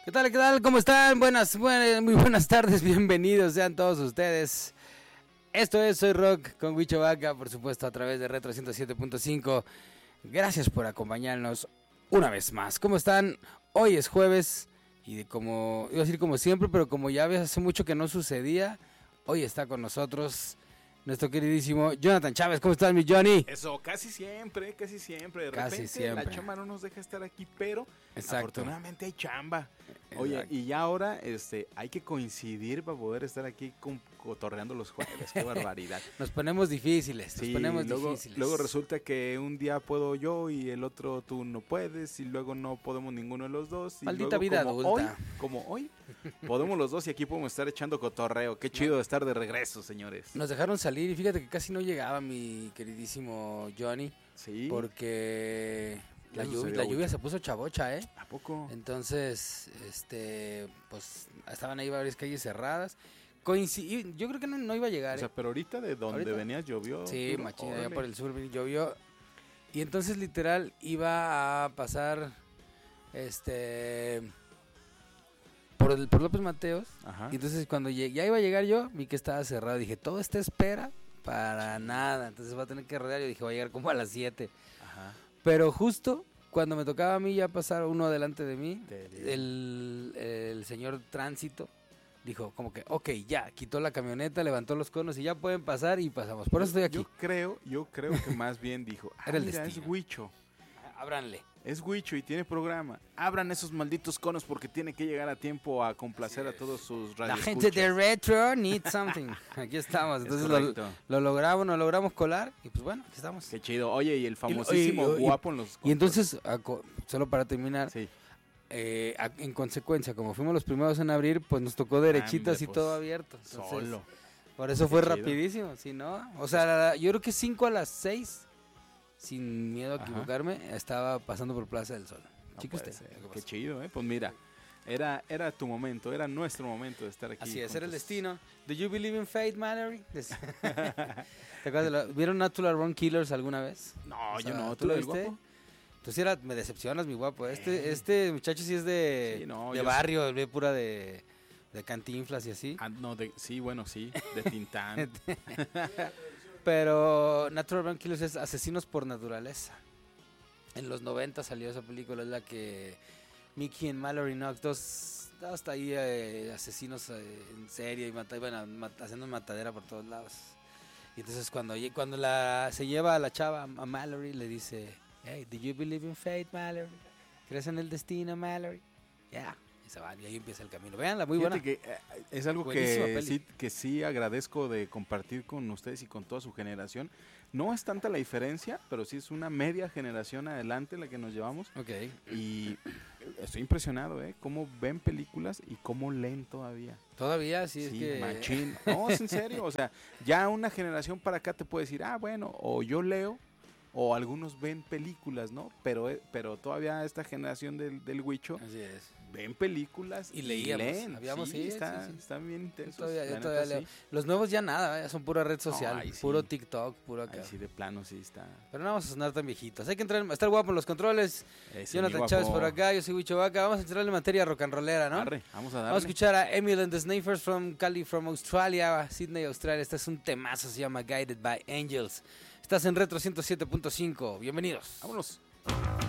¿Qué tal? ¿Qué tal? ¿Cómo están? Muy buenas tardes, bienvenidos sean todos ustedes. Esto es Soy Rock con Huicho Vaca, por supuesto a través de Retro 107.5. Gracias por acompañarnos una vez más. ¿Cómo están? Hoy es jueves y como iba a decir como siempre, pero como ya hace mucho que no sucedía, hoy está con nosotros nuestro queridísimo Jonathan Chávez. ¿Cómo estás, mi Johnny? Eso, casi siempre. De Casi repente siempre. La chamba no nos deja estar aquí, pero Exacto. Afortunadamente hay chamba. Oye, Exacto. y ya ahora hay que coincidir para poder estar aquí cotorreando los jueves. Qué barbaridad. Nos ponemos difíciles, Sí, difíciles. luego resulta que un día puedo yo y el otro tú no puedes y luego no podemos ninguno de los dos. Y Maldita luego, vida como adulta. Como hoy, podemos los dos y aquí podemos estar echando cotorreo. Qué chido de estar de regreso, señores. Nos dejaron salir y fíjate que casi no llegaba mi queridísimo Johnny. Sí. Porque la sucedió, lluvia se puso chavocha, ¿eh? ¿A poco? Entonces, pues estaban ahí varias calles cerradas. Yo creo que no iba a llegar, O sea, pero ahorita de donde venías llovió. Sí, duro, machina, órale. allá por el sur llovió. Y entonces literal iba a pasar por López Mateos. Ajá. Y entonces cuando ya iba a llegar yo, vi que estaba cerrado. Dije, todo está espera para nada. Entonces va a tener que rodear. Yo dije, voy a llegar como a las 7. Ajá. Pero justo cuando me tocaba a mí ya pasar uno delante de mí, Te digo. el señor tránsito dijo como que, ok, ya, quitó la camioneta, levantó los conos y ya pueden pasar y pasamos. Por eso estoy aquí. Yo creo que más bien dijo, Era el mira, destino. es Huicho. Ábranle. Es Huicho y tiene programa. Abran esos malditos conos porque tiene que llegar a tiempo a complacer a todos sus La radioescuchas. gente de Retro needs something. Aquí estamos. Es Entonces correcto. lo logramos, nos logramos colar y pues bueno, aquí estamos. Qué chido. Oye, y el famosísimo guapo en los Y entonces, solo para terminar, Sí. en consecuencia, como fuimos los primeros en abrir, pues nos tocó derechitas Hombre, y pues, todo abierto. Entonces, Solo. por eso fue chido. rapidísimo, ¿sí, no? O sea, yo creo que 5 a las 6, sin miedo a Ajá. equivocarme, estaba pasando por Plaza del Sol. No Chico puede usted. ser. Qué chido, ¿eh? Pues mira, era tu momento, era nuestro momento de estar aquí. Así es, juntos. era el destino. ¿Do you believe in fate, Mallory? ¿Te acuerdas ¿Vieron Natural Born Killers alguna vez? No, O sea, yo no. ¿tú ¿Tú lo lo del viste? guapo? Tú sí me decepcionas, mi guapo. Este muchacho sí es de, Sí, no, de yo barrio, ve pura de Cantinflas y así. Ah, no, sí, bueno, sí. De Tintán. Pero Natural Born Killers es Asesinos por Naturaleza. En los 90 salió esa película, es la que Mickey y Mallory Knox, dos hasta ahí asesinos en serie, y iban haciendo matadera por todos lados. Y entonces cuando se lleva a la chava, a Mallory, le dice, hey, do you believe in fate, Mallory? ¿Crees en el destino, Mallory? Yeah. Y se van, y ahí empieza el camino. Veanla, muy Fíjate buena. que es algo Buenísima peli. que sí agradezco de compartir con ustedes y con toda su generación. No es tanta la diferencia, pero sí es una media generación adelante la que nos llevamos. Ok. Y estoy impresionado, cómo ven películas y cómo leen todavía. Todavía sí, es que... machín. No, es en serio. O sea, ya una generación para acá te puede decir, bueno, o yo leo, o algunos ven películas, ¿no? Pero todavía esta generación del Huicho Así es. ven películas Y leíamos, leen. habíamos, sí, Están bien intensos. Yo la todavía neta, leo. Los nuevos ya nada, ya son pura red social, ahí sí. puro TikTok, puro acá. Ahí sí, de plano sí está. Pero no vamos a sonar tan viejitos. Hay que estar guapo en los controles. Ese, Jonathan mi guapo. Chávez por acá, yo soy Huicho Vaca. Vamos a entrarle en materia rock and rollera, ¿no? Arre, vamos a darle. Vamos a escuchar a Emil and the Snipers from Cali, from Australia, Sydney, Australia. Este es un temazo, se llama Guided by Angels. Estás en Retro 107.5. Bienvenidos. Vámonos.